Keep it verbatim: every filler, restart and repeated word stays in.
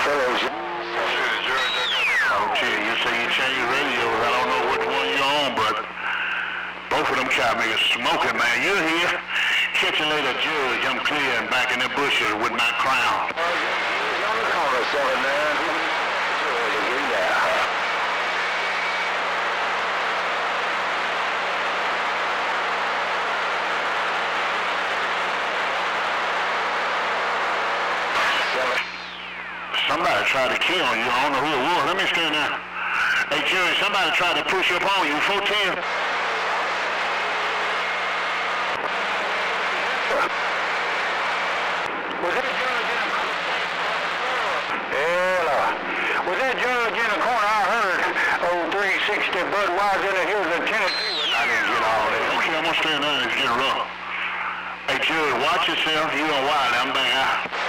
Hello, Judge. Okay, you say you change radios. I don't know which one you're on, but both of them cow niggas smoking, man. You're here. Catch you later, Judge. I'm clear and back in the bushes with my crown. Oh, you're on the corner, seven, man. Judge, get down. Somebody tried to kill you. I don't know who it was. Let me stand there. Hey, Judge, somebody tried to push up on you. four ten. Was that Judge in the corner? Yeah, was that Judge in the corner? I heard oh three sixty Budweiser in here was a Tennessee. I didn't get all that. Okay, I'm going to stand there and it's getting rough. Hey, Judge, watch yourself. You on wild. I'm back out.